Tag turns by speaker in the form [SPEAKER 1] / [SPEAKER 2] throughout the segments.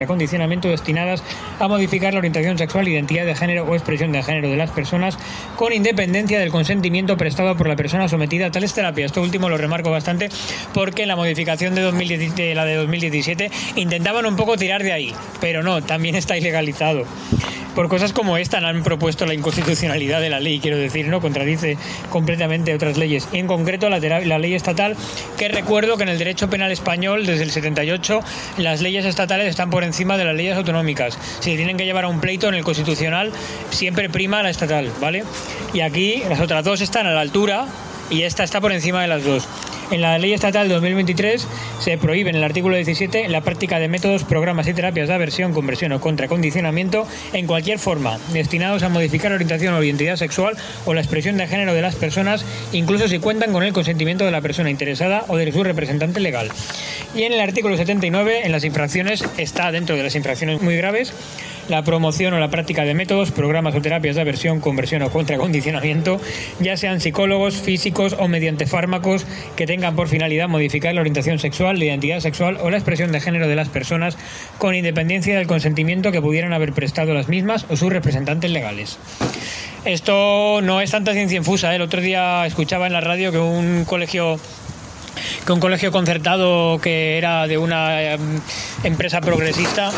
[SPEAKER 1] condicionamiento destinadas a modificar la orientación sexual, identidad de género o expresión de género de las personas con independencia del consentimiento prestado por la persona sometida a tales terapias. Esto último lo remarco bastante porque en la modificación de la de 2017 intentaban un poco tirar de ahí, pero no, también está ilegalizado. Por cosas como esta han propuesto la inconstitucionalidad de la ley, quiero decir, ¿no? Contradice completamente otras leyes. Y en concreto la ley estatal, que recuerdo que en el derecho penal español, desde el 78, las leyes estatales están por encima de las leyes autonómicas. Si tienen que llevar a un pleito en el constitucional, siempre prima la estatal, ¿vale? Y aquí las otras dos están a la altura y esta está por encima de las dos. En la ley estatal de 2023 se prohíbe en el artículo 17 la práctica de métodos, programas y terapias de aversión, conversión o contracondicionamiento en cualquier forma, destinados a modificar la orientación o identidad sexual o la expresión de género de las personas, incluso si cuentan con el consentimiento de la persona interesada o de su representante legal. Y en el artículo 79, en las infracciones, está dentro de las infracciones muy graves, la promoción o la práctica de métodos, programas o terapias de aversión, conversión o contracondicionamiento, ya sean psicólogos, físicos o mediante fármacos que tengan por finalidad modificar la orientación sexual, la identidad sexual o la expresión de género de las personas con independencia del consentimiento que pudieran haber prestado las mismas o sus representantes legales. Esto no es tanta ciencia infusa. El otro día escuchaba en la radio que un colegio concertado que era de una empresa progresista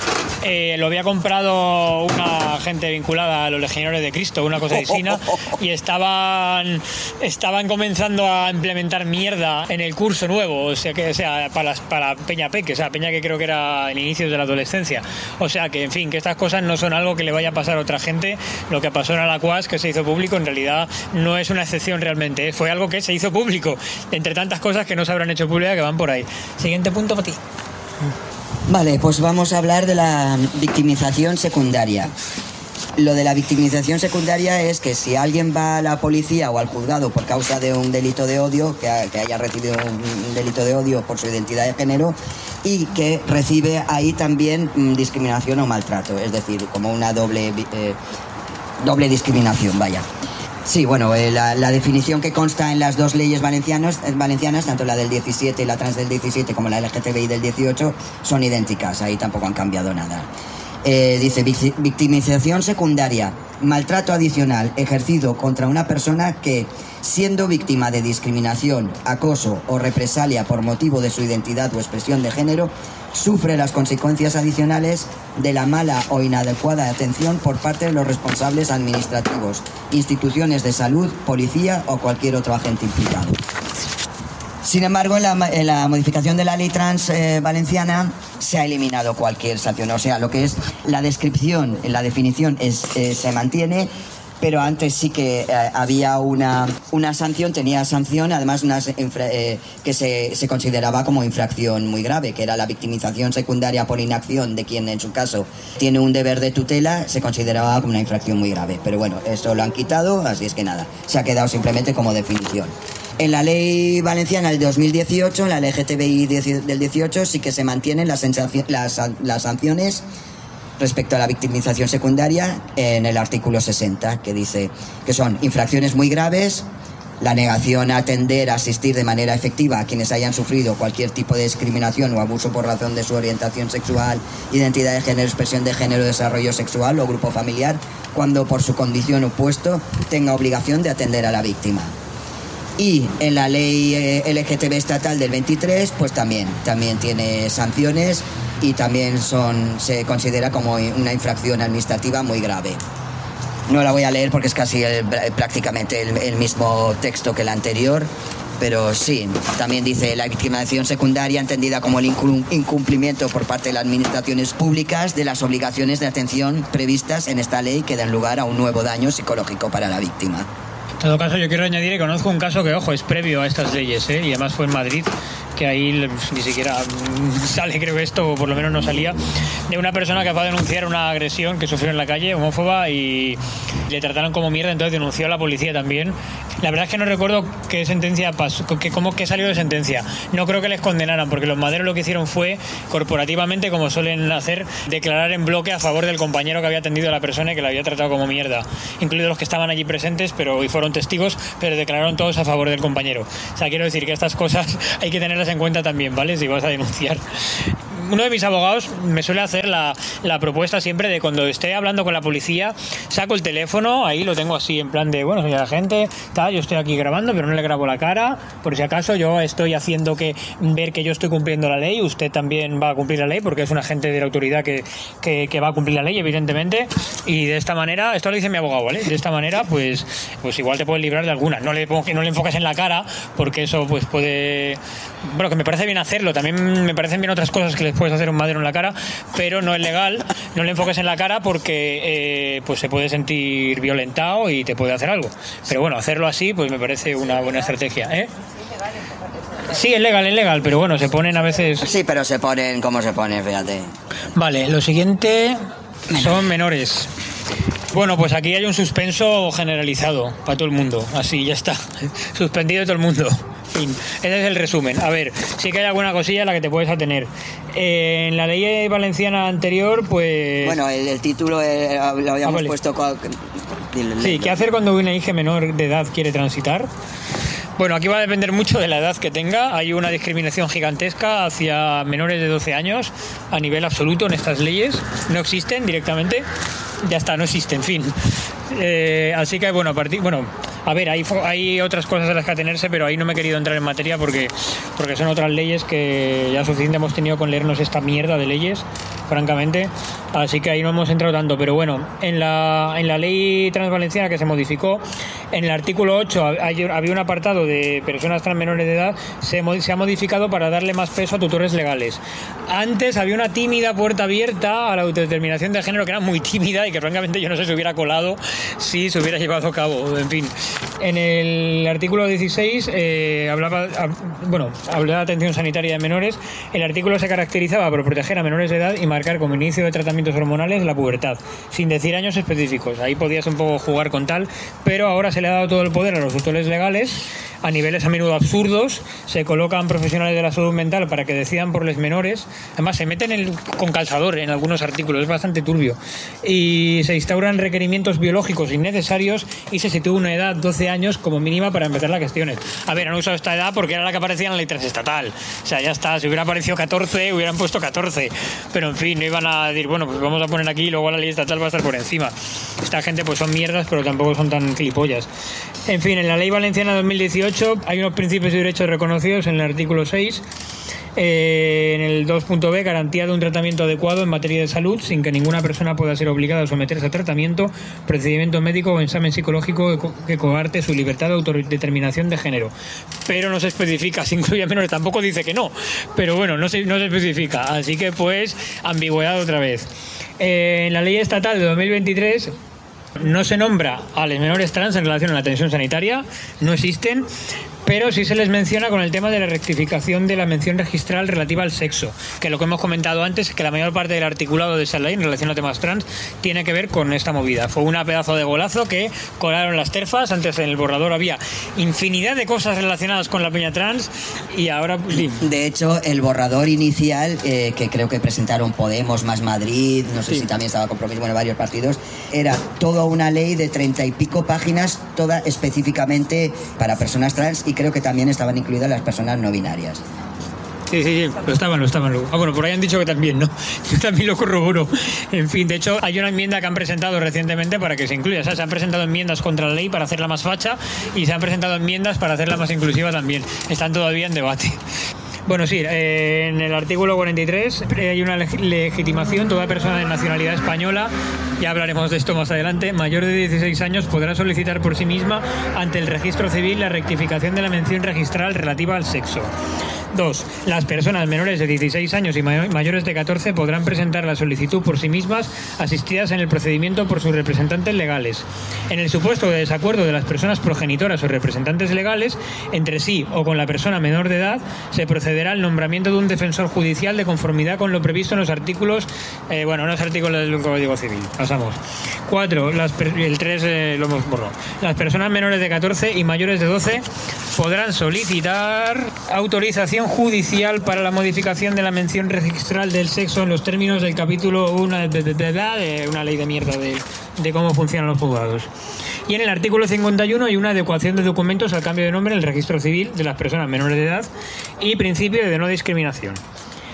[SPEAKER 1] lo había comprado una gente vinculada a los Legionarios de Cristo, una cosa así, y estaban comenzando a implementar mierda en el curso nuevo, o sea para Peña Peque, o sea, Peña que creo que era en inicios de la adolescencia, o sea que en fin, que estas cosas no son algo que le vaya a pasar a otra gente. Lo que pasó en Alacuas, que se hizo público, en realidad no es una excepción realmente, fue algo que se hizo público, entre tantas cosas que no se habrán hecho públicas que van por ahí. Siguiente punto para ti.
[SPEAKER 2] Vale, pues vamos a hablar de la victimización secundaria. Lo de la victimización secundaria es que si alguien va a la policía o al juzgado por causa de un delito de odio, que haya recibido un delito de odio por su identidad de género y que recibe ahí también discriminación o maltrato, es decir, como una doble discriminación, vaya. Sí, bueno, la definición que consta en las dos leyes valencianas, tanto la del 17 y la trans del 17 como la LGTBI del 18, son idénticas, ahí tampoco han cambiado nada. Dice, victimización secundaria, maltrato adicional ejercido contra una persona que, siendo víctima de discriminación, acoso o represalia por motivo de su identidad o expresión de género, sufre las consecuencias adicionales de la mala o inadecuada atención por parte de los responsables administrativos, instituciones de salud, policía o cualquier otro agente implicado. Sin embargo, en la modificación de la ley trans valenciana se ha eliminado cualquier sanción, o sea, lo que es la descripción, la definición se mantiene, pero antes sí que había una sanción, tenía sanción, además que se consideraba como infracción muy grave, que era la victimización secundaria por inacción de quien en su caso tiene un deber de tutela, se consideraba como una infracción muy grave. Pero bueno, eso lo han quitado, así es que nada, se ha quedado simplemente como definición. En la ley valenciana del 2018, en la LGTBI del 18, sí que se mantienen las sanciones respecto a la victimización secundaria en el artículo 60, que dice que son infracciones muy graves, la negación a atender, a asistir de manera efectiva a quienes hayan sufrido cualquier tipo de discriminación o abuso por razón de su orientación sexual, identidad de género, expresión de género, desarrollo sexual o grupo familiar, cuando por su condición o puesto tenga obligación de atender a la víctima. Y en la ley LGTB estatal del 23, pues también tiene sanciones y también se considera como una infracción administrativa muy grave. No la voy a leer porque es casi prácticamente el mismo texto que el anterior, pero sí, también dice la victimización secundaria entendida como el incumplimiento por parte de las administraciones públicas de las obligaciones de atención previstas en esta ley que dan lugar a un nuevo daño psicológico para la víctima.
[SPEAKER 1] En todo caso, yo quiero añadir que conozco un caso que, ojo, es previo a estas leyes, y además fue en Madrid, que ahí ni siquiera sale, creo que esto, o por lo menos no salía, de una persona que fue a denunciar una agresión que sufrió en la calle, homófoba, y le trataron como mierda, entonces denunció a la policía también. La verdad es que no recuerdo qué sentencia pasó, qué salió de sentencia. No creo que les condenaran, porque los maderos lo que hicieron fue, corporativamente, como suelen hacer, declarar en bloque a favor del compañero que había atendido a la persona y que la había tratado como mierda, incluidos los que estaban allí presentes, y fueron testigos, pero declararon todos a favor del compañero. O sea, quiero decir que estas cosas hay que tenerlas en cuenta también, ¿vale? Si vas a denunciar. uno de mis abogados me suele hacer la propuesta siempre de cuando esté hablando con la policía, saco el teléfono, ahí lo tengo así en plan de, bueno, señora gente, yo estoy aquí grabando, pero no le grabo la cara, por si acaso yo estoy haciendo ver que yo estoy cumpliendo la ley, usted también va a cumplir la ley, porque es un agente de la autoridad que va a cumplir la ley, evidentemente, y de esta manera, esto lo dice mi abogado, ¿vale? De esta manera, pues igual te puedes librar de alguna. No le enfocas en la cara, porque eso pues puede... Bueno, que me parece bien hacerlo, también me parecen bien otras cosas que les puedes hacer un madero en la cara, pero no es legal, no le enfoques en la cara porque pues se puede sentir violentado y te puede hacer algo. Pero bueno, hacerlo así pues me parece una buena estrategia, ¿eh? Sí, es legal, pero bueno, se ponen a veces...
[SPEAKER 2] Sí, pero se ponen como se ponen, fíjate.
[SPEAKER 1] Vale, lo siguiente son menores. Bueno, pues aquí hay un suspenso generalizado para todo el mundo, así ya está, suspendido todo el mundo. Fin. Ese es el resumen. A ver, sí que hay alguna cosilla a la que te puedes atener. En la ley valenciana anterior, pues...
[SPEAKER 2] Bueno, el título lo habíamos puesto...
[SPEAKER 1] Sí, ¿qué hacer cuando una hija menor de edad quiere transitar? Bueno, aquí va a depender mucho de la edad que tenga. Hay una discriminación gigantesca hacia menores de 12 años a nivel absoluto en estas leyes. No existen directamente. Ya está, no existen, fin. Así que, bueno, a ver, hay otras cosas a las que atenerse, pero ahí no me he querido entrar en materia porque son otras leyes que ya suficiente hemos tenido con leernos esta mierda de leyes, francamente. Así que ahí no hemos entrado tanto. Pero bueno, en la ley transvalenciana que se modificó, en el artículo 8 había un apartado de personas trans menores de edad, se ha modificado para darle más peso a tutores legales. Antes había una tímida puerta abierta a la autodeterminación de género, que era muy tímida y que francamente yo no sé si se hubiera colado si se hubiera llevado a cabo. En fin, en el artículo 16 hablaba de atención sanitaria de menores. El artículo se caracterizaba por proteger a menores de edad y marcar como inicio de tratamientos hormonales la pubertad, sin decir años específicos. Ahí podías un poco jugar con tal, pero ahora se le ha dado todo el poder a los tutores legales a niveles a menudo absurdos. Se colocan profesionales de la salud mental para que decidan por los menores. Además se meten con calzador en algunos artículos, es bastante turbio, y se instauran requerimientos biológicos innecesarios y se sitúa una edad 12 años como mínima para empezar las gestiones. A ver, han usado esta edad porque era la que aparecía en la ley transestatal, o sea, ya está. Si hubiera aparecido 14 hubieran puesto 14, pero en fin, no iban a decir, bueno, pues vamos a poner aquí y luego la ley estatal va a estar por encima. Esta gente pues son mierdas, pero tampoco son tan gilipollas. En fin, en la ley valenciana 2018 hay unos principios y derechos reconocidos en el artículo 6. En el 2.b, garantía de un tratamiento adecuado en materia de salud sin que ninguna persona pueda ser obligada a someterse a tratamiento, procedimiento médico o examen psicológico que coarte su libertad de autodeterminación de género. Pero no se especifica si incluye a menores, tampoco dice que no, pero bueno, no se especifica, así que pues ambigüedad otra vez. En la ley estatal de 2023 no se nombra a los menores trans en relación a la atención sanitaria, no existen, pero sí se les menciona con el tema de la rectificación de la mención registral relativa al sexo, que lo que hemos comentado antes es que la mayor parte del articulado de esa ley en relación a temas trans tiene que ver con esta movida. Fue una pedazo de golazo que colaron las terfas. Antes en el borrador había infinidad de cosas relacionadas con la peña trans y ahora...
[SPEAKER 2] De hecho, el borrador inicial, que creo que presentaron Podemos más Madrid, no sé si también estaba Compromís, varios partidos, era toda una ley de 30 y pico páginas, toda específicamente para personas trans, y creo que también estaban incluidas las personas no binarias.
[SPEAKER 1] Sí, lo estaban. Bueno, por ahí han dicho que también, ¿no? Yo también lo corroboro. En fin, de hecho, hay una enmienda que han presentado recientemente para que se incluya. O sea, se han presentado enmiendas contra la ley para hacerla más facha y se han presentado enmiendas para hacerla más inclusiva también. Están todavía en debate. Bueno, sí, en el artículo 43 hay una legitimación. Toda persona de nacionalidad española, ya hablaremos de esto más adelante, mayor de 16 años podrá solicitar por sí misma ante el registro civil la rectificación de la mención registral relativa al sexo. 2. Las personas menores de 16 años y mayores de 14 podrán presentar la solicitud por sí mismas, asistidas en el procedimiento por sus representantes legales. En el supuesto de desacuerdo de las personas progenitoras o representantes legales entre sí o con la persona menor de edad, se procederá al nombramiento de un defensor judicial de conformidad con lo previsto en los artículos, los artículos del Código Civil. Pasamos. 4. El 3 lo hemos borrado. Las personas menores de 14 y mayores de 12 podrán solicitar autorización judicial para la modificación de la mención registral del sexo en los términos del capítulo 1 de una ley de mierda de cómo funcionan los juzgados. Y en el artículo 51 hay una adecuación de documentos al cambio de nombre en el registro civil de las personas menores de edad y principio de no discriminación.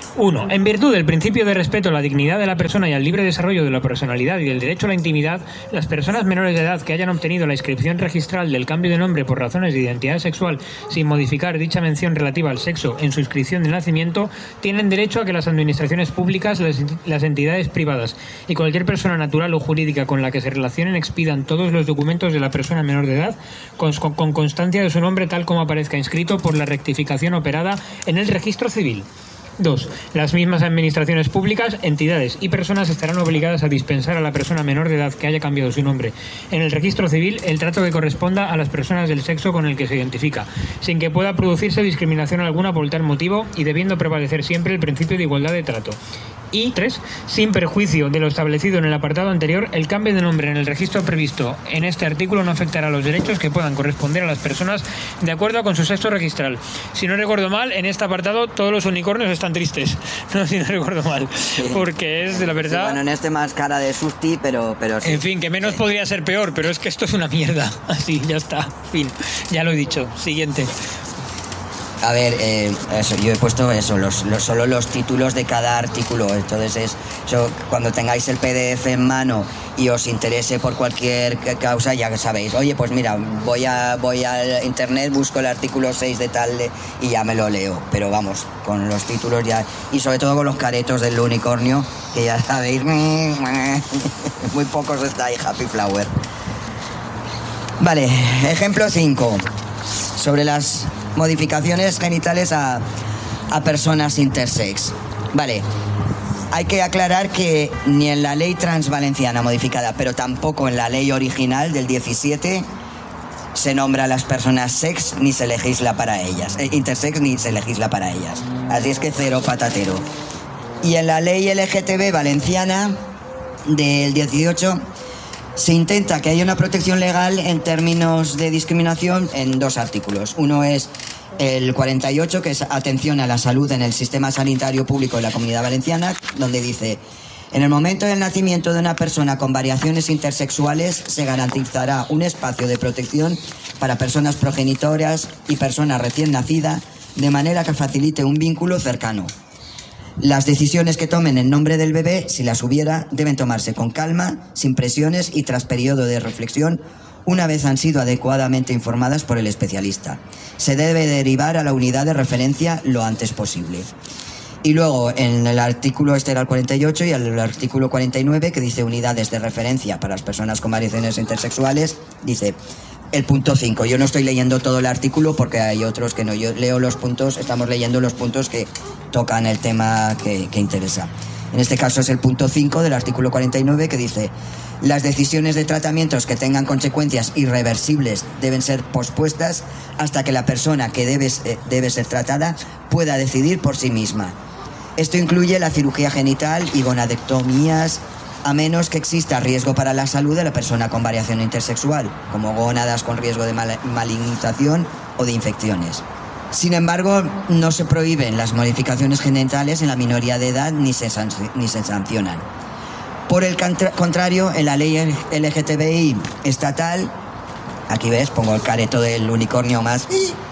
[SPEAKER 1] 1. En virtud del principio de respeto a la dignidad de la persona y al libre desarrollo de la personalidad y del derecho a la intimidad, las personas menores de edad que hayan obtenido la inscripción registral del cambio de nombre por razones de identidad sexual sin modificar dicha mención relativa al sexo en su inscripción de nacimiento, tienen derecho a que las administraciones públicas, las entidades privadas y cualquier persona natural o jurídica con la que se relacionen expidan todos los documentos de la persona menor de edad con constancia de su nombre tal como aparezca inscrito por la rectificación operada en el registro civil. 2. Las mismas administraciones públicas, entidades y personas estarán obligadas a dispensar a la persona menor de edad que haya cambiado su nombre en el registro civil el trato que corresponda a las personas del sexo con el que se identifica, sin que pueda producirse discriminación alguna por tal motivo y debiendo prevalecer siempre el principio de igualdad de trato. Y 3. Sin perjuicio de lo establecido en el apartado anterior, el cambio de nombre en el registro previsto en este artículo no afectará a los derechos que puedan corresponder a las personas de acuerdo con su sexo registral. Si no recuerdo mal, en este apartado todos los unicornios están tristes. No, si no recuerdo mal. Sí. Porque es de la verdad...
[SPEAKER 2] Sí, bueno, en este más cara de susti, pero sí.
[SPEAKER 1] En fin, que menos podría ser peor, pero es que esto es una mierda. Así, ya está. Fin. Ya lo he dicho. Siguiente.
[SPEAKER 2] A ver, eso, yo he puesto eso, solo los títulos de cada artículo. Entonces, cuando tengáis el PDF en mano y os interese por cualquier causa, ya sabéis, oye, pues mira, voy a internet, busco el artículo 6 de tal y ya me lo leo. Pero vamos, con los títulos ya, y sobre todo con los caretos del unicornio, que ya sabéis, muy pocos está ahí, Happy Flower. Vale, ejemplo 5. Sobre las modificaciones genitales a personas intersex. Vale, hay que aclarar que ni en la ley trans valenciana modificada, pero tampoco en la ley original del 17 se nombra a las personas sex ni se legisla para ellas, intersex ni se legisla para ellas. Así es que cero patatero. Y en la ley LGTB valenciana del 18 se intenta que haya una protección legal en términos de discriminación en 2 artículos. Uno es el 48, que es atención a la salud en el sistema sanitario público de la Comunidad Valenciana, donde dice: en el momento del nacimiento de una persona con variaciones intersexuales se garantizará un espacio de protección para personas progenitoras y personas recién nacidas, de manera que facilite un vínculo cercano. Las decisiones que tomen en nombre del bebé, si las hubiera, deben tomarse con calma, sin presiones y tras periodo de reflexión, una vez han sido adecuadamente informadas por el especialista. Se debe derivar a la unidad de referencia lo antes posible. Y luego, en el artículo, este era el 48, y el artículo 49, que dice unidades de referencia para las personas con variaciones intersexuales, dice el punto 5. Yo no estoy leyendo todo el artículo porque hay otros que no. Yo leo los puntos, estamos leyendo los puntos que tocan el tema que interesa. En este caso es el punto 5 del artículo 49, que dice: las decisiones de tratamientos que tengan consecuencias irreversibles deben ser pospuestas hasta que la persona que debe ser tratada pueda decidir por sí misma. Esto incluye la cirugía genital y gonadectomías, a menos que exista riesgo para la salud de la persona con variación intersexual, como gónadas con riesgo de malignización o de infecciones. Sin embargo, no se prohíben las modificaciones genitales en la minoría de edad ni se sancionan. Por el contrario, en la ley LGTBI estatal, aquí ves, pongo el careto del unicornio más,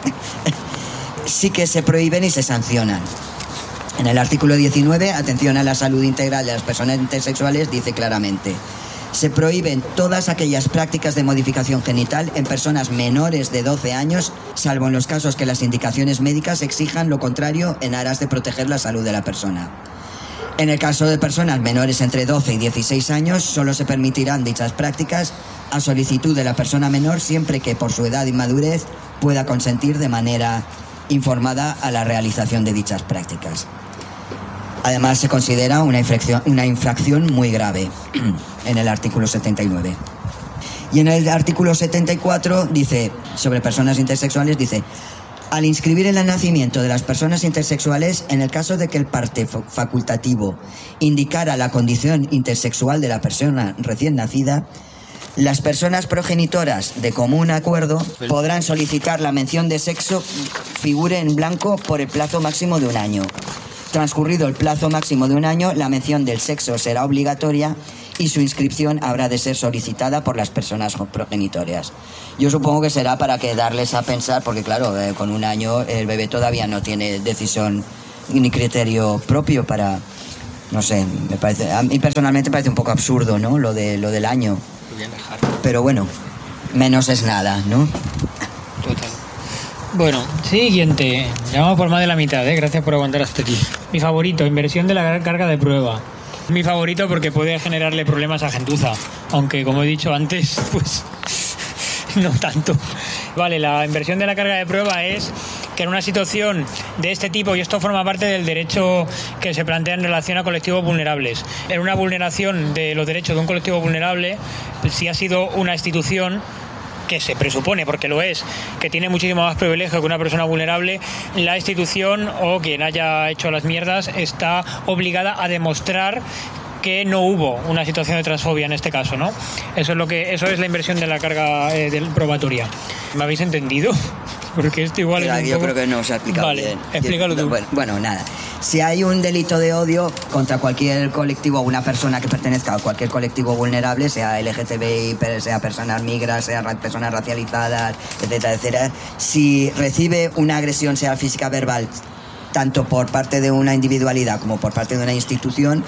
[SPEAKER 2] sí que se prohíben y se sancionan. En el artículo 19, atención a la salud integral de las personas intersexuales, dice claramente: se prohíben todas aquellas prácticas de modificación genital en personas menores de 12 años, salvo en los casos que las indicaciones médicas exijan lo contrario en aras de proteger la salud de la persona. En el caso de personas menores entre 12 y 16 años, solo se permitirán dichas prácticas a solicitud de la persona menor, siempre que por su edad y madurez pueda consentir de manera informada a la realización de dichas prácticas. Además, se considera una infracción muy grave en el artículo 79. Y en el artículo 74 dice, sobre personas intersexuales, dice: al inscribir en el nacimiento de las personas intersexuales, en el caso de que el parte facultativo indicara la condición intersexual de la persona recién nacida, las personas progenitoras de común acuerdo podrán solicitar la mención de sexo figure en blanco por el plazo máximo de 1 año. Transcurrido el plazo máximo de 1 año, la mención del sexo será obligatoria y su inscripción habrá de ser solicitada por las personas progenitoras. Yo supongo que será para que darles a pensar, porque claro, con 1 año el bebé todavía no tiene decisión ni criterio propio para, no sé, a mí personalmente me parece un poco absurdo, ¿no? Lo del año. Pero bueno, menos es nada, ¿no?
[SPEAKER 1] Total. Bueno, siguiente. Llevamos por más de la mitad, gracias por aguantar hasta aquí. Mi favorito, inversión de la carga de prueba. Mi favorito porque puede generarle problemas a gentuza, aunque como he dicho antes, pues no tanto. Vale, la inversión de la carga de prueba es que en una situación de este tipo, y esto forma parte del derecho que se plantea en relación a colectivos vulnerables, en una vulneración de los derechos de un colectivo vulnerable, si ha sido una institución que se presupone, porque lo es, que tiene muchísimo más privilegio que una persona vulnerable, la institución o quien haya hecho las mierdas está obligada a demostrar que no hubo una situación de transfobia en este caso, ¿no? Eso es la inversión de la carga probatoria. ¿Me habéis entendido? Porque esto igual es
[SPEAKER 2] yo creo que no se ha explicado
[SPEAKER 1] bien.
[SPEAKER 2] Vale,
[SPEAKER 1] explícalo tú.
[SPEAKER 2] Bueno, nada. Si hay un delito de odio contra cualquier colectivo o una persona que pertenezca a cualquier colectivo vulnerable, sea LGTBI, sea personas migras, sea personas racializadas, etcétera, etcétera, si recibe una agresión, sea física, verbal, tanto por parte de una individualidad como por parte de una institución,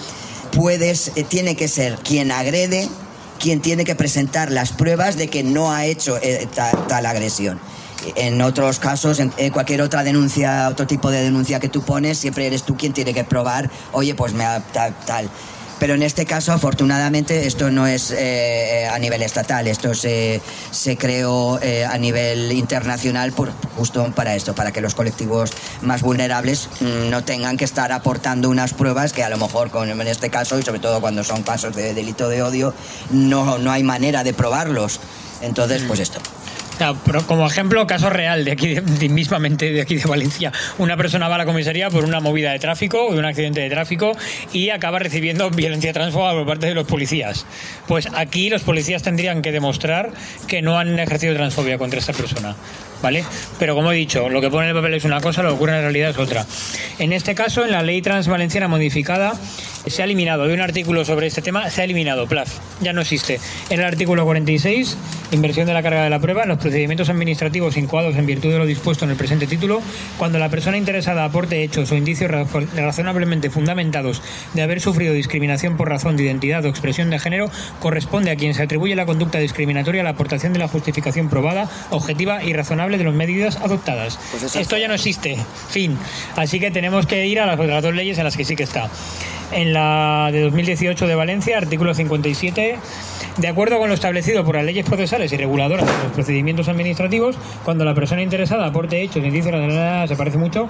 [SPEAKER 2] tiene que ser quien agrede quien tiene que presentar las pruebas de que no ha hecho tal agresión. En otros casos, en cualquier otra denuncia, otro tipo de denuncia que tú pones, siempre eres tú quien tiene que probar, oye, pues me ha tal. Pero en este caso, afortunadamente, esto no es a nivel estatal, esto se creó a nivel internacional justo para esto, para que los colectivos más vulnerables no tengan que estar aportando unas pruebas que a lo mejor, en este caso, y sobre todo cuando son casos de delito de odio, no hay manera de probarlos. Entonces, pues esto.
[SPEAKER 1] Claro, pero como ejemplo, caso real de aquí, mismamente de aquí de Valencia. Una persona va a la comisaría por una movida de tráfico o de un accidente de tráfico y acaba recibiendo violencia transfoba por parte de los policías. Pues aquí los policías tendrían que demostrar que no han ejercido transfobia contra esta persona, ¿vale? Pero como he dicho, lo que pone en el papel es una cosa, lo que ocurre en la realidad es otra. En este caso, en la ley trans valenciana modificada, se ha eliminado, de un artículo sobre este tema, se ha eliminado, plaf, ya no existe. En el artículo 46, inversión de la carga de la prueba, en los procedimientos administrativos incoados en virtud de lo dispuesto en el presente título, cuando la persona interesada aporte hechos o indicios razonablemente fundamentados de haber sufrido discriminación por razón de identidad o expresión de género, corresponde a quien se atribuye la conducta discriminatoria la aportación de la justificación probada, objetiva y razonable de las medidas adoptadas. Pues esto ya no existe, fin. Así que tenemos que ir a las otras dos leyes en las que sí que está. En la de 2018 de Valencia, artículo 57, de acuerdo con lo establecido por las leyes procesales y reguladoras de los procedimientos administrativos, cuando la persona interesada aporte hechos, indicios, se parece mucho,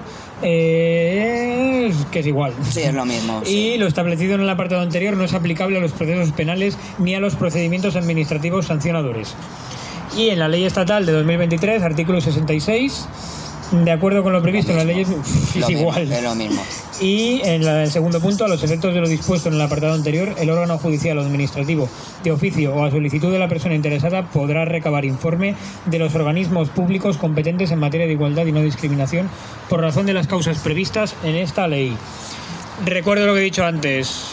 [SPEAKER 1] que es igual.
[SPEAKER 2] Sí, es lo mismo. Sí.
[SPEAKER 1] Y lo establecido en el apartado anterior no es aplicable a los procesos penales ni a los procedimientos administrativos sancionadores. Y en la ley estatal de 2023, artículo 66, de acuerdo con lo previsto en las leyes, es igual.
[SPEAKER 2] Es lo mismo.
[SPEAKER 1] Y en el segundo punto, a los efectos de lo dispuesto en el apartado anterior, el órgano judicial o administrativo de oficio o a solicitud de la persona interesada podrá recabar informe de los organismos públicos competentes en materia de igualdad y no discriminación por razón de las causas previstas en esta ley. Recuerdo lo que he dicho antes.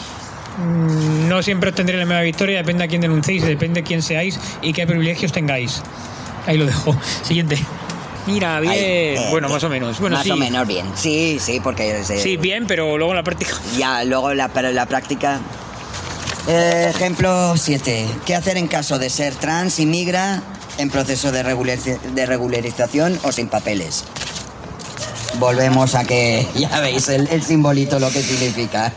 [SPEAKER 1] No siempre obtendré la misma victoria, depende a quién denunciéis, depende de quién seáis y qué privilegios tengáis. Ahí lo dejo. Siguiente. Mira, bien. Bueno, más o menos. Bueno,
[SPEAKER 2] más
[SPEAKER 1] sí.
[SPEAKER 2] o menos bien. Sí, porque...
[SPEAKER 1] Sí, bien, pero luego en la práctica...
[SPEAKER 2] Ya, luego pero en la práctica... ejemplo 7. ¿Qué hacer en caso de ser trans y migra en proceso de regularización o sin papeles? Volvemos a que... Ya veis el simbolito lo que significa.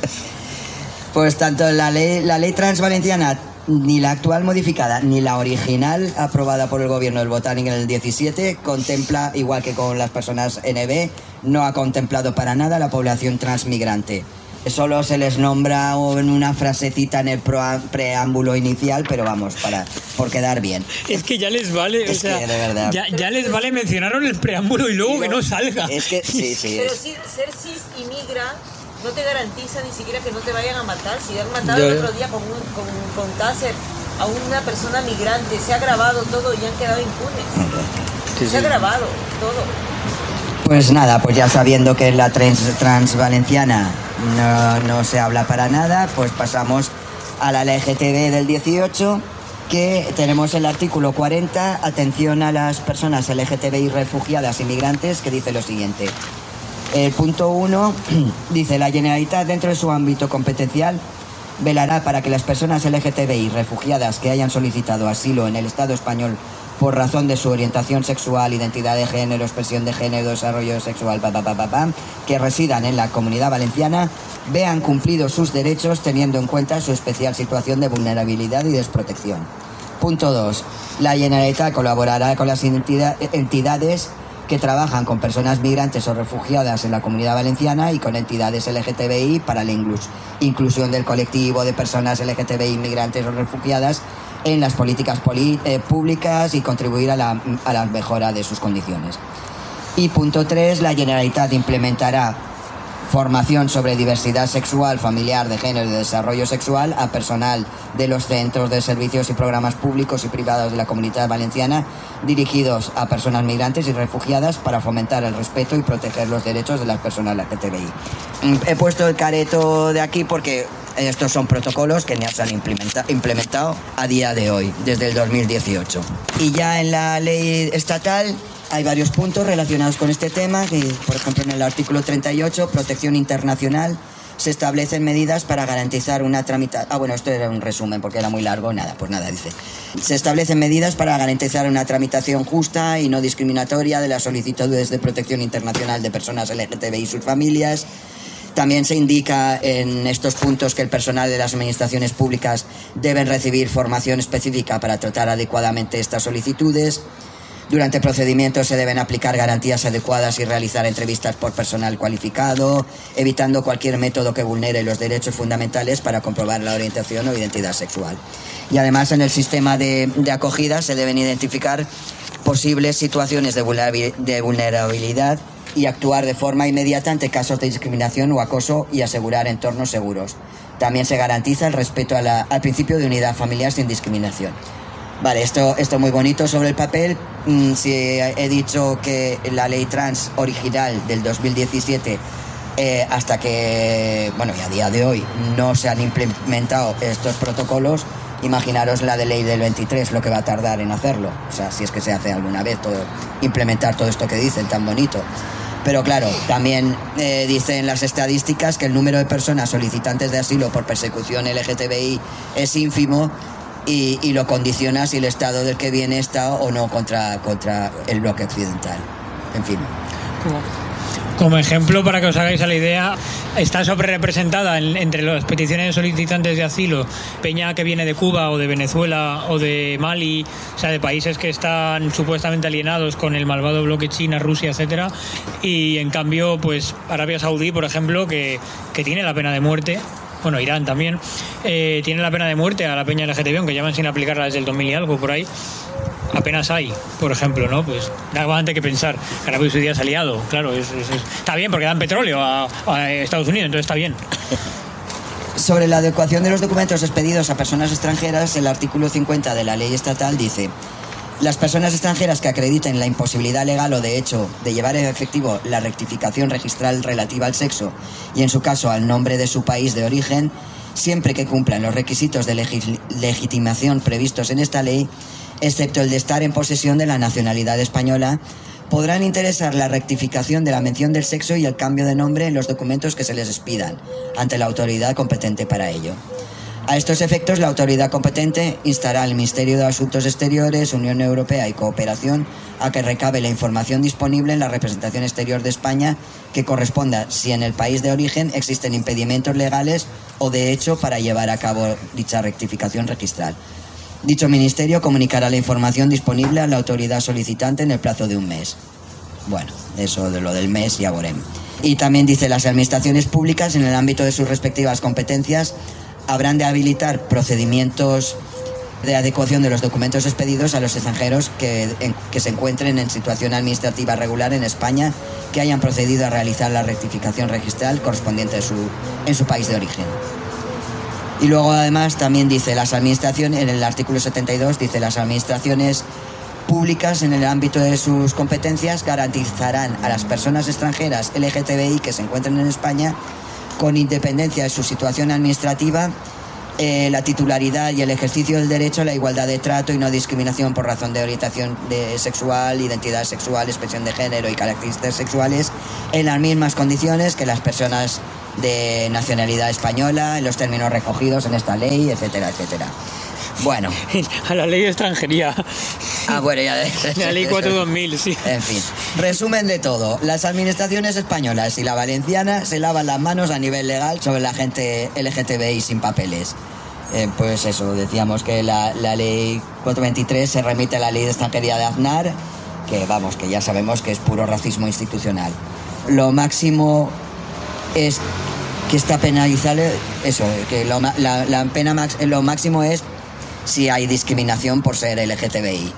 [SPEAKER 2] Pues tanto la ley trans valenciana, ni la actual modificada, ni la original aprobada por el gobierno del Botánico en el 17, contempla, igual que con las personas NB, no ha contemplado para nada la población transmigrante. Solo se les nombra en una frasecita en el preámbulo inicial, pero vamos, por quedar bien.
[SPEAKER 1] Es que ya les vale,
[SPEAKER 2] es que, de verdad.
[SPEAKER 1] Ya les vale, mencionaron el preámbulo y luego que no salga.
[SPEAKER 2] Es que sí.
[SPEAKER 3] Pero ser cis y migra no te garantiza ni siquiera que no te vayan a matar. Si han matado el otro día con cáncer a una persona migrante, se ha grabado todo y han quedado impunes. Se ha grabado todo.
[SPEAKER 2] Pues nada, pues ya sabiendo que la trans valenciana no se habla para nada, pues pasamos a la LGTB del 18, que tenemos el artículo 40, atención a las personas LGTBI refugiadas y migrantes, que dice lo siguiente. El punto 1 dice: la Generalitat, dentro de su ámbito competencial, velará para que las personas LGTBI refugiadas que hayan solicitado asilo en el Estado español por razón de su orientación sexual, identidad de género, expresión de género, desarrollo sexual, que residan en la Comunidad Valenciana, vean cumplidos sus derechos teniendo en cuenta su especial situación de vulnerabilidad y desprotección. Punto 2. La Generalitat colaborará con las entidades que trabajan con personas migrantes o refugiadas en la Comunidad Valenciana y con entidades LGTBI para la inclusión del colectivo de personas LGTBI migrantes o refugiadas en las políticas públicas y contribuir a la mejora de sus condiciones. Y punto 3, la Generalitat implementará formación sobre diversidad sexual, familiar, de género y de desarrollo sexual a personal de los centros de servicios y programas públicos y privados de la Comunidad Valenciana dirigidos a personas migrantes y refugiadas para fomentar el respeto y proteger los derechos de las personas LGTBI. He puesto el careto de aquí porque estos son protocolos que no se han implementado a día de hoy, desde el 2018. Y ya en la ley estatal hay varios puntos relacionados con este tema, que, por ejemplo, en el artículo 38, protección internacional, se establecen medidas para garantizar una tramitación... bueno, esto era un resumen porque era muy largo, dice. Se establecen medidas para garantizar una tramitación justa y no discriminatoria de las solicitudes de protección internacional de personas LGTBI y sus familias. También se indica en estos puntos que el personal de las administraciones públicas deben recibir formación específica para tratar adecuadamente estas solicitudes. Durante procedimientos se deben aplicar garantías adecuadas y realizar entrevistas por personal cualificado, evitando cualquier método que vulnere los derechos fundamentales para comprobar la orientación o identidad sexual. Y además, en el sistema de acogida se deben identificar posibles situaciones de vulnerabilidad y actuar de forma inmediata ante casos de discriminación o acoso y asegurar entornos seguros. También se garantiza el respeto al principio de unidad familiar sin discriminación. Vale, esto es muy bonito sobre el papel. Si he dicho que la ley trans original del 2017, hasta que, y a día de hoy no se han implementado estos protocolos, imaginaros la de ley del 23, lo que va a tardar en hacerlo. O sea, si es que se hace alguna vez implementar todo esto que dicen tan bonito. Pero claro, también dicen las estadísticas que el número de personas solicitantes de asilo por persecución LGTBI es ínfimo. Y lo condiciona si el Estado del que viene está o no contra el bloque occidental. En fin.
[SPEAKER 1] Como ejemplo, para que os hagáis a la idea, está sobrerepresentada entre las peticiones de solicitantes de asilo peña que viene de Cuba o de Venezuela o de Mali, o sea, de países que están supuestamente alienados con el malvado bloque China, Rusia, etcétera. Y en cambio, pues Arabia Saudí, por ejemplo, que tiene la pena de muerte. Bueno, Irán también tiene la pena de muerte a la peña LGTB, aunque llevan sin aplicarla desde el 2000 y algo por ahí. Apenas hay, por ejemplo, ¿no? Pues da bastante que pensar. Arabia Saudí es aliado, claro, está bien porque dan petróleo a Estados Unidos, entonces está bien.
[SPEAKER 2] Sobre la adecuación de los documentos expedidos a personas extranjeras, el artículo 50 de la ley estatal dice: las personas extranjeras que acrediten la imposibilidad legal o de hecho de llevar a efectivo la rectificación registral relativa al sexo y en su caso al nombre de su país de origen, siempre que cumplan los requisitos de legitimación previstos en esta ley, excepto el de estar en posesión de la nacionalidad española, podrán interesar la rectificación de la mención del sexo y el cambio de nombre en los documentos que se les expidan ante la autoridad competente para ello. A estos efectos, la autoridad competente instará al Ministerio de Asuntos Exteriores, Unión Europea y Cooperación a que recabe la información disponible en la representación exterior de España que corresponda si en el país de origen existen impedimentos legales o de hecho para llevar a cabo dicha rectificación registral. Dicho ministerio comunicará la información disponible a la autoridad solicitante en el plazo de un mes. Bueno, eso de lo del mes ya veremos. Y también dice: las administraciones públicas, en el ámbito de sus respectivas competencias, habrán de habilitar procedimientos de adecuación de los documentos expedidos a los extranjeros que se encuentren en situación administrativa regular en España, que hayan procedido a realizar la rectificación registral correspondiente en su país de origen. Y luego además también dice las administraciones, en el artículo 72 dice: las administraciones públicas en el ámbito de sus competencias garantizarán a las personas extranjeras LGTBI que se encuentren en España, con independencia de su situación administrativa, la titularidad y el ejercicio del derecho a la igualdad de trato y no discriminación por razón de orientación sexual, identidad sexual, expresión de género y características sexuales en las mismas condiciones que las personas de nacionalidad española, en los términos recogidos en esta ley, etcétera, etcétera. Bueno.
[SPEAKER 1] A la ley de extranjería.
[SPEAKER 2] Ah, bueno, ya.
[SPEAKER 1] La ley 4/2000, sí.
[SPEAKER 2] En fin, resumen de todo. Las administraciones españolas y la valenciana se lavan las manos a nivel legal sobre la gente LGTBI sin papeles. Pues eso, decíamos que la ley 423 se remite a la ley de extranjería de Aznar, que vamos, que ya sabemos que es puro racismo institucional. Lo máximo es que está penalizable, eso, que la pena lo máximo es si hay discriminación por ser LGTBI.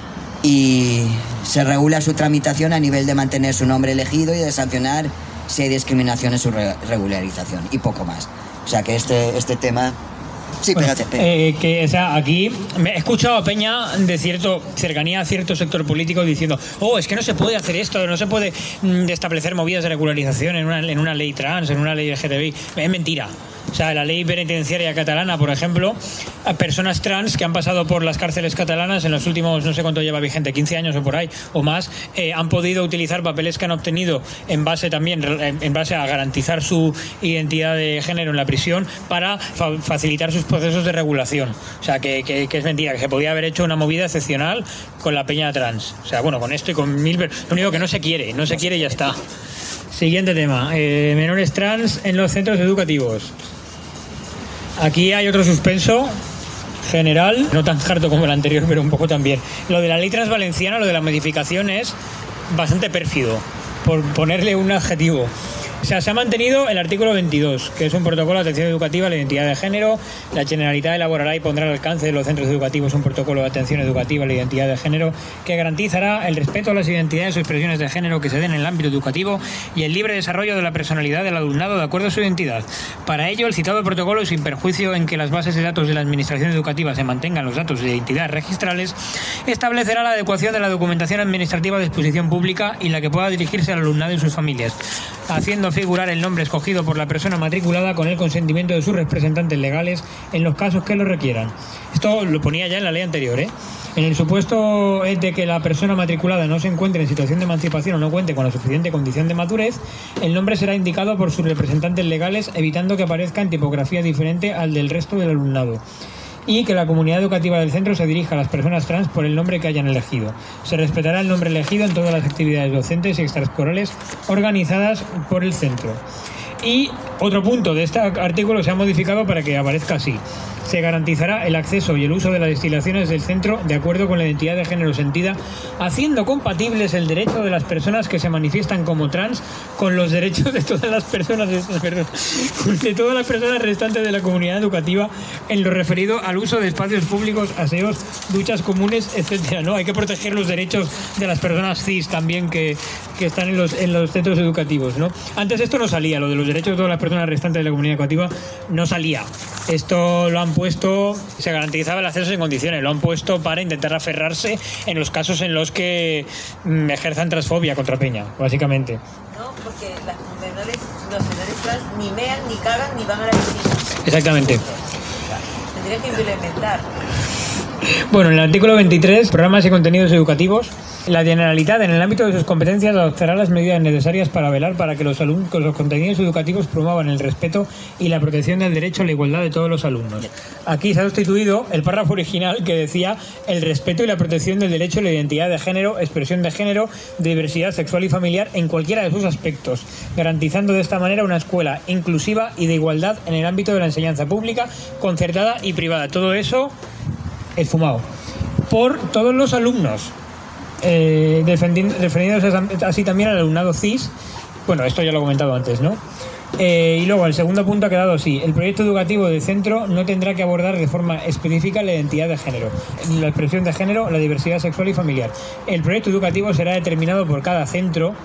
[SPEAKER 2] Y se regula su tramitación a nivel de mantener su nombre elegido y de sancionar si hay discriminación en su regularización, y poco más. O sea que este tema... Sí,
[SPEAKER 1] bueno,
[SPEAKER 2] pégate.
[SPEAKER 1] O sea, aquí me he escuchado a Peña de cercanía a cierto sector político diciendo, es que no se puede hacer esto, no se puede establecer movidas de regularización en una ley trans, en una ley LGTBI. Es mentira. O sea, la ley penitenciaria catalana, por ejemplo, a personas trans que han pasado por las cárceles catalanas en los últimos, no sé cuánto lleva vigente, 15 años o por ahí, o más, han podido utilizar papeles que han obtenido en base a garantizar su identidad de género en la prisión para facilitar sus procesos de regulación. O sea, que es mentira, que se podía haber hecho una movida excepcional con la peña trans. O sea, bueno, con esto y con mil... Lo único que no se quiere y ya está. Siguiente tema, menores trans en los centros educativos. Aquí hay otro suspenso general, no tan harto como el anterior, pero un poco también. Lo de la ley transvalenciana, lo de la modificación es bastante pérfido, por ponerle un adjetivo. O sea, se ha mantenido el artículo 22, que es un protocolo de atención educativa a la identidad de género. La Generalitat elaborará y pondrá al alcance de los centros educativos un protocolo de atención educativa a la identidad de género que garantizará el respeto a las identidades o expresiones de género que se den en el ámbito educativo y el libre desarrollo de la personalidad del alumnado de acuerdo a su identidad. Para ello, el citado protocolo, sin perjuicio en que las bases de datos de la administración educativa se mantengan los datos de identidad registrales, establecerá la adecuación de la documentación administrativa de exposición pública y la que pueda dirigirse al alumnado y sus familias, haciendo figurar el nombre escogido por la persona matriculada con el consentimiento de sus representantes legales en los casos que lo requieran. Esto lo ponía ya en la ley anterior, ¿eh? En el supuesto de que la persona matriculada no se encuentre en situación de emancipación o no cuente con la suficiente condición de madurez, el nombre será indicado por sus representantes legales, evitando que aparezca en tipografía diferente al del resto del alumnado, y que la comunidad educativa del centro se dirija a las personas trans por el nombre que hayan elegido. Se respetará el nombre elegido en todas las actividades docentes y extraescolares organizadas por el centro. Y otro punto de este artículo se ha modificado para que aparezca así. Se garantizará el acceso y el uso de las instalaciones del centro de acuerdo con la identidad de género sentida, haciendo compatibles el derecho de las personas que se manifiestan como trans con los derechos de todas las personas restantes de la comunidad educativa en lo referido al uso de espacios públicos, aseos, duchas comunes, etcétera, ¿no? Hay que proteger los derechos de las personas cis también que están en los centros educativos, ¿no? Antes esto no salía, lo de los derechos de todas las personas restantes de la comunidad educativa no salía. Esto lo han puesto, se garantizaba el acceso en condiciones, lo han puesto para intentar aferrarse en los casos en los que ejerzan transfobia contra Peña, básicamente.
[SPEAKER 3] No, porque los menores trans ni mean, ni cagan, ni van a la piscina.
[SPEAKER 1] Exactamente.
[SPEAKER 3] Tendrían que implementar.
[SPEAKER 1] Bueno, en el artículo 23, programas y contenidos educativos, la Generalitat, en el ámbito de sus competencias, adoptará las medidas necesarias para velar para que los contenidos educativos promuevan el respeto y la protección del derecho a la igualdad de todos los alumnos. Aquí se ha sustituido el párrafo original que decía el respeto y la protección del derecho a la identidad de género, expresión de género, diversidad sexual y familiar en cualquiera de sus aspectos, garantizando de esta manera una escuela inclusiva y de igualdad en el ámbito de la enseñanza pública, concertada y privada. Todo eso es fumado por todos los alumnos. Defendidos así también al alumnado cis. Bueno, esto ya lo he comentado antes, ¿no? Y luego el segundo punto ha quedado así: el proyecto educativo del centro no tendrá que abordar de forma específica la identidad de género, la expresión de género, la diversidad sexual y familiar. El proyecto educativo será determinado por cada centro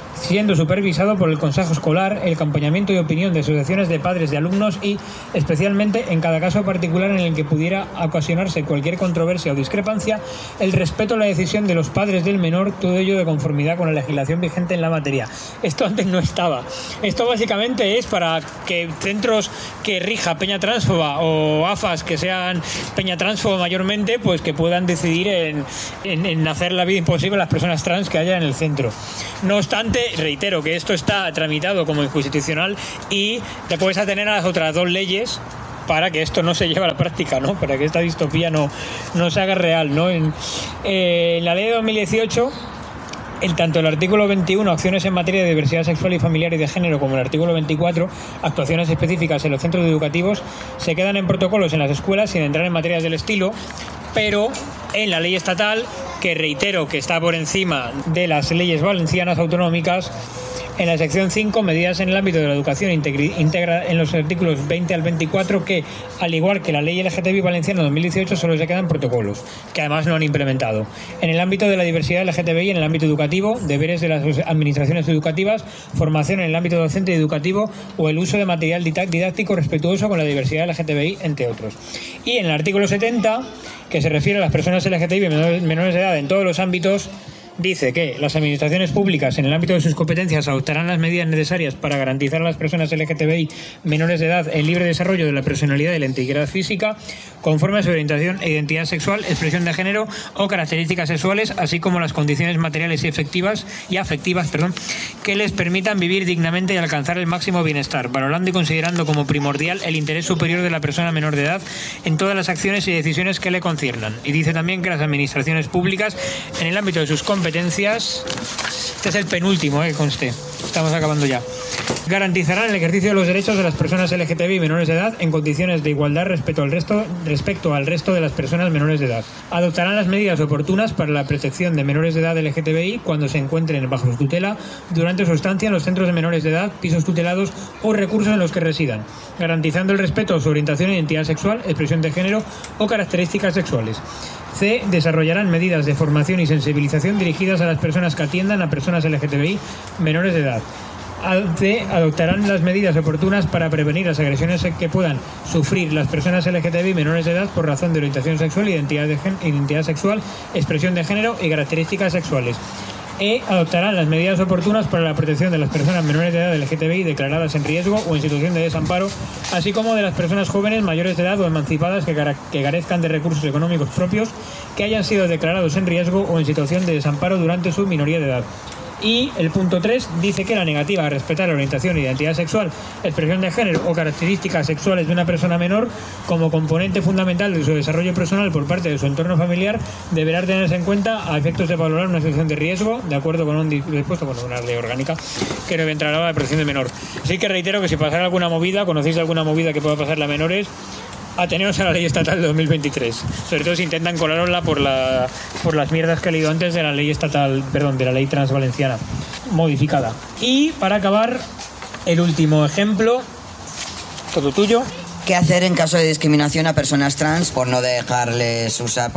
[SPEAKER 1] siendo supervisado por el Consejo Escolar, el acompañamiento y opinión de asociaciones de padres de alumnos y, especialmente en cada caso particular en el que pudiera ocasionarse cualquier controversia o discrepancia, el respeto a la decisión de los padres del menor, todo ello de conformidad con la legislación vigente en la materia. Esto antes no estaba. Esto básicamente es para que centros que rija Peña Tránsfoba o AFAS que sean Peña Tránsfoba mayormente, pues que puedan decidir en hacer la vida imposible a las personas trans que haya en el centro. No obstante, reitero que esto está tramitado como inconstitucional y te puedes atener a las otras dos leyes para que esto no se lleve a la práctica, ¿no? Para que esta distopía no se haga real, ¿no? En la ley de 2018, tanto el artículo 21, acciones en materia de diversidad sexual y familiar y de género, como el artículo 24, actuaciones específicas en los centros educativos, se quedan en protocolos en las escuelas sin entrar en materias del estilo, pero en la ley estatal, que reitero que está por encima de las leyes valencianas autonómicas, en la sección 5, medidas en el ámbito de la educación, integra en los artículos 20 al 24 que, al igual que la ley LGTBI valenciana 2018, solo se quedan protocolos, que además no han implementado. En el ámbito de la diversidad LGTBI, en el ámbito educativo, deberes de las administraciones educativas, formación en el ámbito docente y educativo o el uso de material didáctico respetuoso con la diversidad LGTBI, entre otros. Y en el artículo 70, que se refiere a las personas LGTBI menores de edad en todos los ámbitos, dice que las administraciones públicas, en el ámbito de sus competencias, adoptarán las medidas necesarias para garantizar a las personas LGTBI menores de edad el libre desarrollo de la personalidad y la integridad física, conforme a su orientación e identidad sexual, expresión de género o características sexuales, así como las condiciones materiales y afectivas, que les permitan vivir dignamente y alcanzar el máximo bienestar, valorando y considerando como primordial el interés superior de la persona menor de edad en todas las acciones y decisiones que le conciernan. Y dice también que las administraciones públicas, en el ámbito de sus competencias, este es el penúltimo, conste, estamos acabando ya, garantizarán el ejercicio de los derechos de las personas LGTBI menores de edad en condiciones de igualdad respecto al resto de las personas menores de edad. Adoptarán las medidas oportunas para la protección de menores de edad LGTBI cuando se encuentren bajo su tutela durante su estancia en los centros de menores de edad, pisos tutelados o recursos en los que residan, garantizando el respeto a su orientación e identidad sexual, expresión de género o características sexuales. C. Desarrollarán medidas de formación y sensibilización dirigidas a las personas que atiendan a personas LGTBI menores de edad. D. Adoptarán las medidas oportunas para prevenir las agresiones que puedan sufrir las personas LGTBI menores de edad por razón de orientación sexual, identidad sexual, expresión de género y características sexuales. E. Adoptarán las medidas oportunas para la protección de las personas menores de edad LGTBI declaradas en riesgo o en situación de desamparo, así como de las personas jóvenes mayores de edad o emancipadas que carezcan de recursos económicos propios, que hayan sido declarados en riesgo o en situación de desamparo durante su minoría de edad. Y el punto 3 dice que la negativa a respetar la orientación e identidad sexual, expresión de género o características sexuales de una persona menor como componente fundamental de su desarrollo personal por parte de su entorno familiar deberá tenerse en cuenta a efectos de valorar una situación de riesgo, de acuerdo con un dispuesto con una ley orgánica que debe entrar a la protección del menor. Así que reitero que si pasara alguna movida, conocéis alguna movida que pueda pasarle a menores, ateneos a la ley estatal de 2023. Sobre todo si intentan colarosla por las mierdas que he leído antes de la ley estatal, de la ley transvalenciana modificada. Y para acabar, el último ejemplo, todo tuyo.
[SPEAKER 2] ¿Qué hacer en caso de discriminación a personas trans por no dejarnos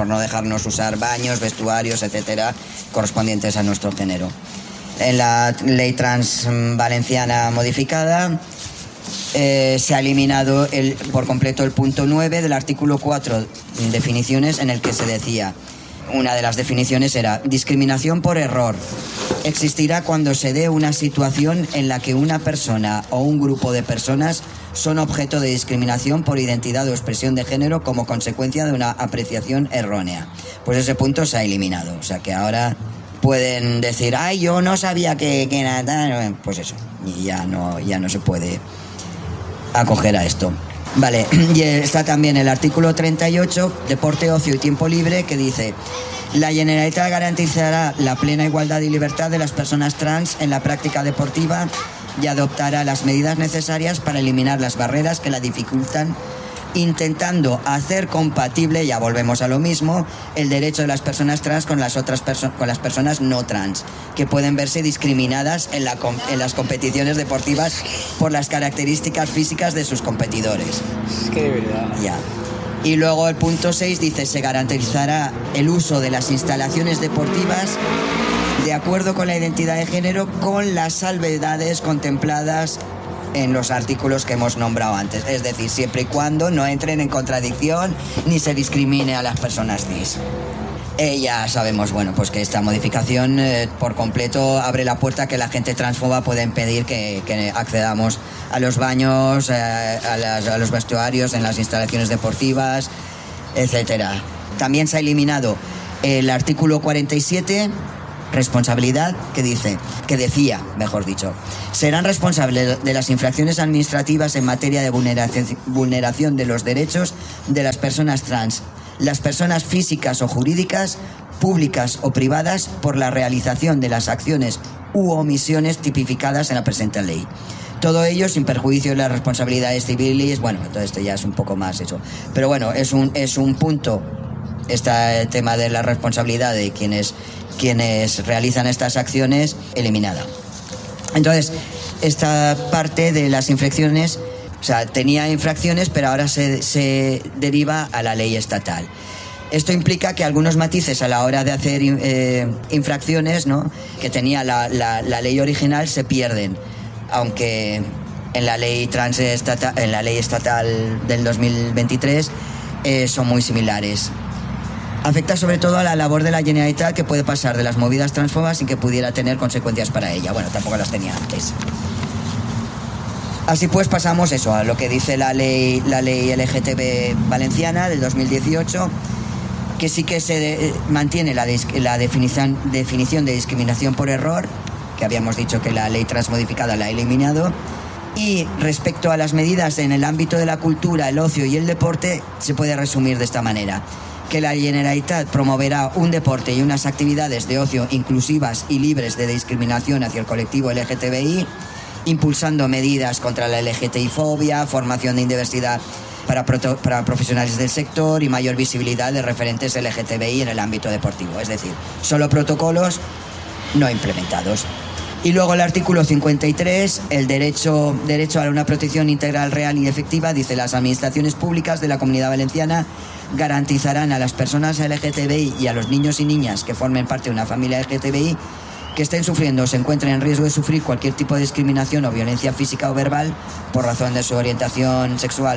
[SPEAKER 2] usar baños, vestuarios, etcétera, correspondientes a nuestro género? En la ley trans valenciana modificada se ha eliminado por completo el punto 9 del artículo 4, definiciones, en el que se decía, una de las definiciones era: discriminación por error existirá cuando se dé una situación en la que una persona o un grupo de personas son objeto de discriminación por identidad o expresión de género como consecuencia de una apreciación errónea. Pues ese punto se ha eliminado, o sea que ahora pueden decir, ay, yo no sabía que era tal, pues eso, y ya no se puede acoger a esto. Vale, y está también el artículo 38, deporte, ocio y tiempo libre, que dice: la Generalitat garantizará la plena igualdad y libertad de las personas trans en la práctica deportiva y adoptará las medidas necesarias para eliminar las barreras que la dificultan, intentando hacer compatible, ya volvemos a lo mismo, el derecho de las personas trans con las otras con las personas no trans, que pueden verse discriminadas en las competiciones deportivas por las características físicas de sus competidores.
[SPEAKER 1] Es que de verdad.
[SPEAKER 2] Ya. Y luego el punto 6 dice: se garantizará el uso de las instalaciones deportivas de acuerdo con la identidad de género, con las salvedades contempladas en los artículos que hemos nombrado antes. Es decir, siempre y cuando no entren en contradicción ni se discrimine a las personas cis. Ya sabemos, bueno, pues que esta modificación por completo abre la puerta a que la gente transfoba pueda impedir que accedamos a los baños, a los vestuarios, en las instalaciones deportivas, etcétera. También se ha eliminado el artículo 47, responsabilidad, que decía, serán responsables de las infracciones administrativas en materia de vulneración de los derechos de las personas trans, las personas físicas o jurídicas, públicas o privadas, por la realización de las acciones u omisiones tipificadas en la presente ley. Todo ello sin perjuicio de las responsabilidades civiles. Bueno, todo esto ya es un poco más eso. Pero bueno, es un punto, este tema de la responsabilidad de quienes realizan estas acciones, eliminada. Entonces, esta parte de las infracciones, o sea, tenía infracciones, pero ahora se deriva a la ley estatal. Esto implica que algunos matices a la hora de hacer infracciones, ¿no?, que tenía la ley original, se pierden, aunque en la ley estatal del 2023 son muy similares. Afecta sobre todo a la labor de la Generalitat, que puede pasar de las movidas transfobas sin que pudiera tener consecuencias para ella. Bueno, tampoco las tenía antes. Así pues, pasamos eso a lo que dice la ley LGTB valenciana del 2018, que sí que se mantiene la definición de discriminación por error, que habíamos dicho que la ley transmodificada la ha eliminado. Y respecto a las medidas en el ámbito de la cultura, el ocio y el deporte, se puede resumir de esta manera: que la Generalitat promoverá un deporte y unas actividades de ocio inclusivas y libres de discriminación hacia el colectivo LGTBI, impulsando medidas contra la LGTBI-fobia, formación de diversidad para profesionales del sector y mayor visibilidad de referentes LGTBI en el ámbito deportivo. Es decir, solo protocolos no implementados. Y luego el artículo 53, el derecho a una protección integral, real y efectiva, dice: las administraciones públicas de la Comunidad Valenciana garantizarán a las personas LGTBI y a los niños y niñas que formen parte de una familia LGTBI que estén sufriendo o se encuentren en riesgo de sufrir cualquier tipo de discriminación o violencia física o verbal por razón de su orientación sexual,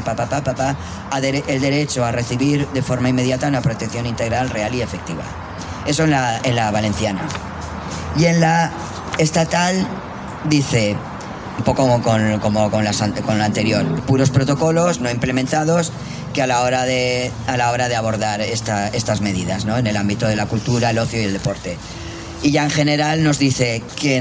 [SPEAKER 2] el derecho a recibir de forma inmediata una protección integral, real y efectiva. Eso en la valenciana. Y en la estatal dice, un poco como con la anterior, puros protocolos no implementados que a la hora de abordar estas medidas, ¿no?, en el ámbito de la cultura, el ocio y el deporte. Y ya en general nos dice que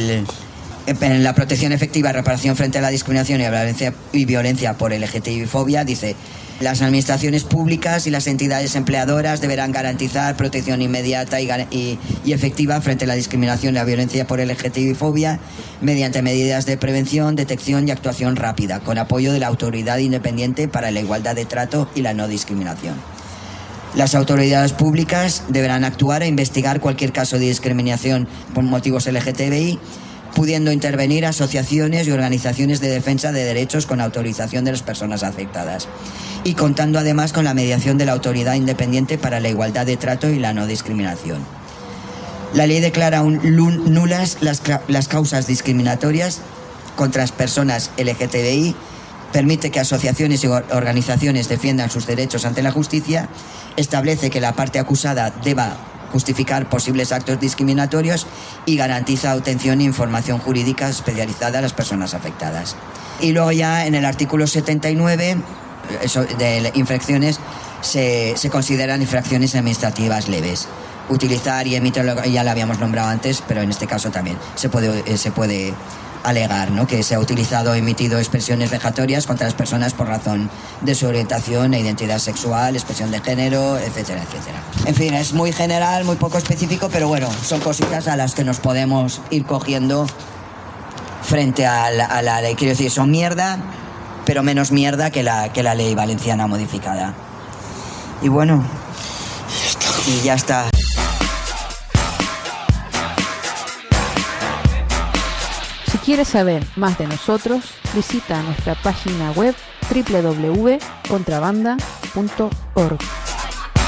[SPEAKER 2] en la protección efectiva y reparación frente a la discriminación y violencia por LGTBI-fobia, dice: las administraciones públicas y las entidades empleadoras deberán garantizar protección inmediata y efectiva frente a la discriminación y la violencia por LGTBI-fobia mediante medidas de prevención, detección y actuación rápida, con apoyo de la Autoridad Independiente para la Igualdad de Trato y la No Discriminación. Las autoridades públicas deberán actuar e investigar cualquier caso de discriminación por motivos LGTBI, pudiendo intervenir asociaciones y organizaciones de defensa de derechos con autorización de las personas afectadas, y contando además con la mediación de la Autoridad Independiente para la Igualdad de Trato y la No Discriminación. La ley declara nulas las causas discriminatorias contra las personas LGTBI, permite que asociaciones y organizaciones defiendan sus derechos ante la justicia, establece que la parte acusada deba justificar posibles actos discriminatorios y garantiza obtención e información jurídica especializada a las personas afectadas. Y luego ya en el artículo 79, de infracciones, se consideran infracciones administrativas leves. Utilizar y emitir, ya lo habíamos nombrado antes, pero en este caso también se puede alegar, ¿no?, que se ha utilizado o emitido expresiones vejatorias contra las personas por razón de su orientación e identidad sexual, expresión de género, etcétera, etcétera. En fin, es muy general, muy poco específico, pero bueno, son cositas a las que nos podemos ir cogiendo frente a la ley. Quiero decir, son mierda, pero menos mierda que la ley valenciana modificada. Y bueno, y ya está.
[SPEAKER 4] Si quieres saber más de nosotros, visita nuestra página web www.contrabanda.org.